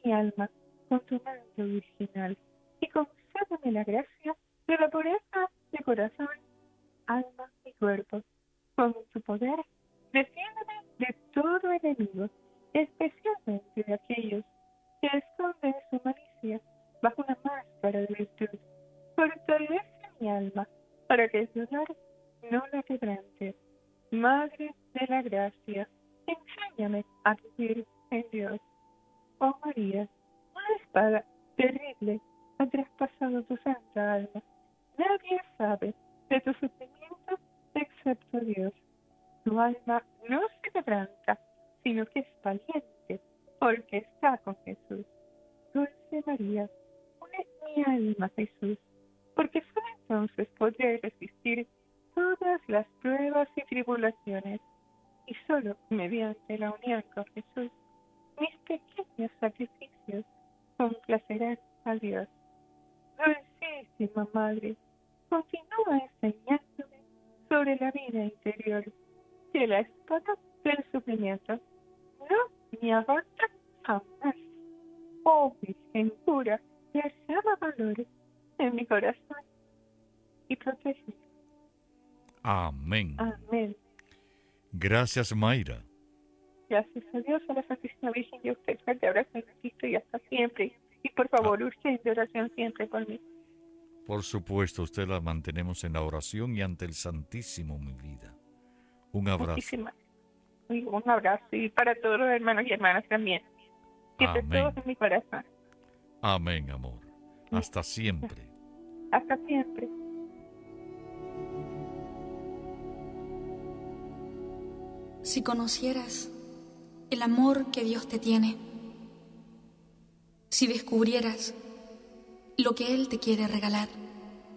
mi alma con tu manto virginal y concédeme la gracia de la pureza de corazón, alma y cuerpo. Con tu poder, defiéndeme de todo enemigo, especialmente de aquellos que esconden su malicia bajo una máscara de virtud. Fortalece mi alma para que el dolor no la quebrante. Madre de la gracia, enséñame a vivir en Dios. Oh María, una espada terrible ha traspasado tu santa alma. Nadie sabe de tu sufrimiento excepto Dios. Tu alma no se quebranta, sino que es valiente, porque está con Jesús. Dulce María, une mi alma a Jesús, porque solo entonces podré resistir todas las pruebas y tribulaciones, y solo mediante la unión con Jesús, mis pequeños sacrificios complacerán a Dios. Dulcísima Madre, continúa enseñándome sobre la vida interior, que la espada del sufrimiento no me abarca jamás. Oh Virgen pura, derrama valor en mi corazón y protege. Amén. Amén. Gracias, Mayra. Gracias a Dios, a la Santísima Virgen y a usted, fuerte abrazo en Cristo y hasta siempre. Y por favor, urgente oración siempre por mí. Por supuesto, usted la mantenemos en la oración y ante el Santísimo, mi vida. Un abrazo. Muchísimas. Un abrazo y para todos los hermanos y hermanas también. Siempre Amén. todos en mi corazón. Amén, amor. Hasta siempre. Hasta siempre. Si conocieras el amor que Dios te tiene, si descubrieras lo que Él te quiere regalar,